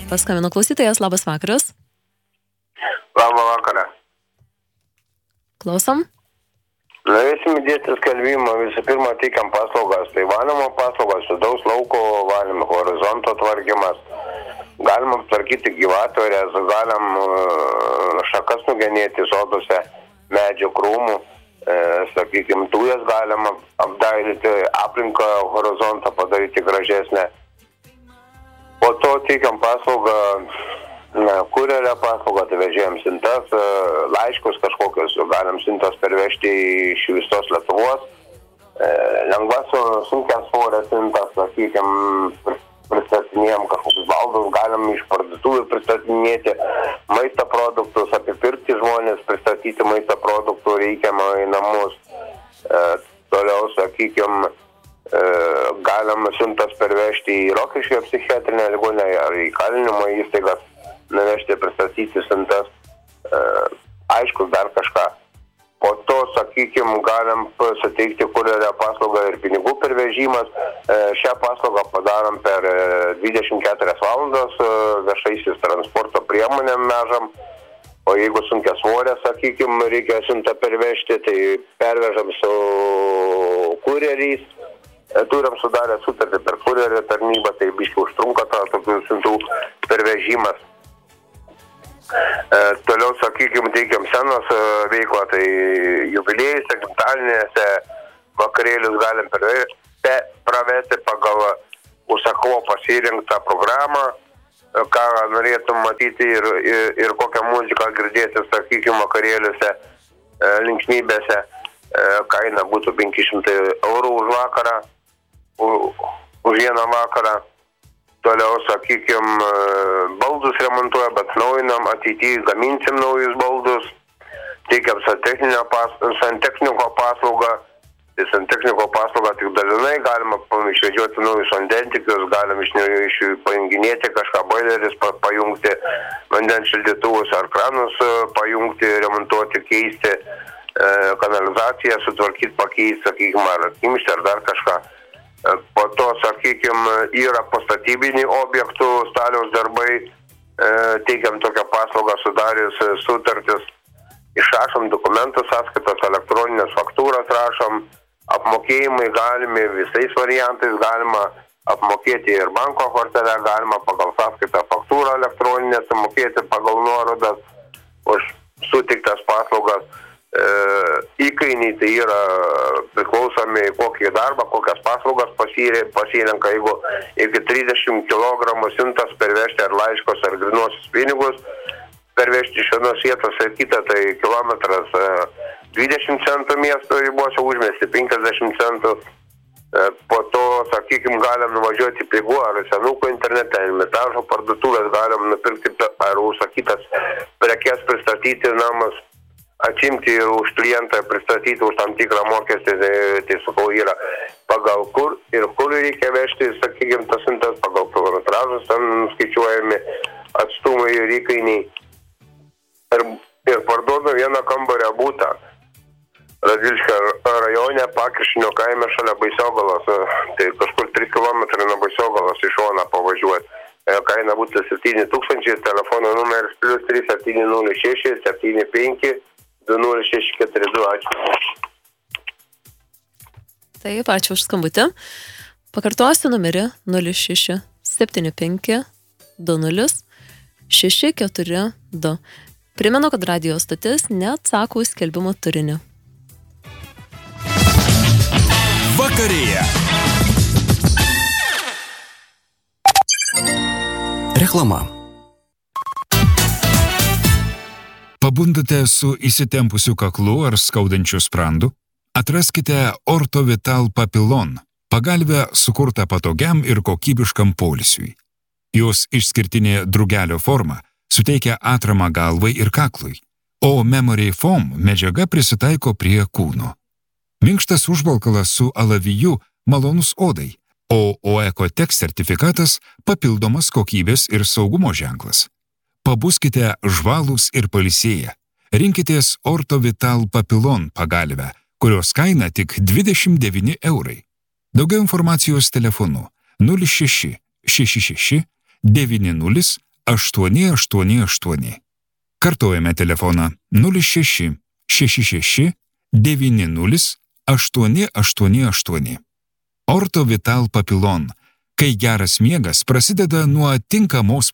Paskambino klausytojas, labas vakaras. Labą vakarą. Klausom. Norėsim įdėti skelbimą, visų pirma, teikiam paslaugas. Tai valymo paslaugas, vidaus lauko valymo, horizonto tvarkymas. Galima tvarkyti gyvatvorės, galim šakas nugenėti soduose, medžio krūmų, sakykime, tujas galima apdailyti, aplinką horizontą padaryti gražesnę. Po to teikiam paslaugą, kurjerio paslaugą, tai vežėjams siuntas, laiškus kažkokius, galim siuntas pervežti iš visos Lietuvos. Lengvas sunkias svorės siuntas, sakykime, pristatinėjom kažkokius baldus, galim iš parduotuvių pristatinėti maisto produktus, apipirkti žmonės, pristatyti maisto produktų reikiamą į namus. Toliau, sakykime, galim siuntas pervežti į Rokiškio psichiatrinę ligoninę ar į kalinimo įstaigas, nuvežti, pristatyti siuntas, aišku, dar kažką. Po to, sakykime, galim suteikti kurjerio paslaugą ir pinigų pervežimas. Šią paslaugą padarom per 24 valandas viešaisiais transporto priemonėm vežam. O jeigu sunkia svorė, sakykime, reikia siuntą pervežti, tai pervežam su kurjeriais. Turim sudarę sutartį per kurjerio tarnybą, tai biškai užtrunka tokių siuntų pervežimas. Toliau, sakykime, teikiam senos veiklą, tai jubiliejose, gimtadieniuose, vakarėlius galim pravesti pagal užsakovo pasirinktą programą, ką norėtum matyti ir kokią muziką girdėti, sakykime, vakarėliuose, linksmybėse. Kaina būtų 500 eurų už vakarą, už vieną vakarą. Toliau, sakykime, baldus remontuoja, bet naujinam, ateityje gaminsim naujus baldus, teikiam santechniko paslaugą. Tai santechniko paslaugą tik dalinai, galima išvežioti naujus vandentikius, galim pajunginėti kažką, boileris pajungti, vandens šildytuvus ar kranus pajungti, remontuoti, keisti, kanalizaciją sutvarkyti, pakeisti, sakykime, ar kimšti ar dar kažką. Po to, sakykime, yra pastatybiniai objektų, staliaus darbai, teikiam tokią paslaugą sudarius sutartis, išrašom dokumentus, sąskaitas, elektroninės faktūras rašom, apmokėjimai galimi visais variantais, galima apmokėti ir banko kortelę, galima pagal sąskaitą faktūrą elektroninę sumokėti pagal nuorodas už suteiktas paslaugas. Įkainiai tai yra priklausomi kokį darbą, kokias paslaugas pasirenka, jeigu iki 30 kg siuntas pervežti ar laiškos ar grynuosius pinigus pervežti iš vienos vietos ir kitą, tai kilometras 20 centų miesto ribose, užmiesty 50 centų. Po to, sakykime, galim nuvažiuoti pigų ar senukų internete, Ermitažo parduotuvės, galim nupirkti ar užsakytas prekes pristatyti namas, atsimti ir už klientą pristatyti už tam tikrą mokestį, tai sakau, yra pagal kur ir kur reikia vežti, sakykime, tas siuntas, pagal kilometražus, ten skaičiuojami atstumai ir įkainiai. Ir parduodu vieną kambario butą Radvilškio rajone, Pakiršinio kaime šalia Baisiogalos, tai kažkur 3 km nuo Baisiogalos iš šoną pavažiuoti. Kaina būtų 7000, telefono numeris +3 706 75 2062, ačiū. Taip, ačiū už skambutį. Pakartosiu numerį 06 75 20 642. Primenu, kad radijo stotis neatsako į skelbimo turinį. Vakarėje. Reklama. Pabundate su įsitempusiu kaklu ar skaudančiu sprandu? Atraskite Ortovital Papillon, pagalvę sukurtą patogiam ir kokybiškam poilsiui. Jos išskirtinė drugelio forma suteikia atramą galvai ir kaklui, o Memory Foam medžiaga prisitaiko prie kūno. Minkštas užvalkalas su alaviju malonus odai, o OECOTEX sertifikatas papildomas kokybės ir saugumo ženklas. Pabuskite žvalūs ir pailsėję. Rinkitės Ortovital Papillon pagalvę, kurios kaina tik 29 eurai. Daugiau informacijos telefonu 06 66 90 888. Kartuojame telefoną 06 66 90 888. Orto Vital Papilon, kai geras miegas prasideda nuo tinkamos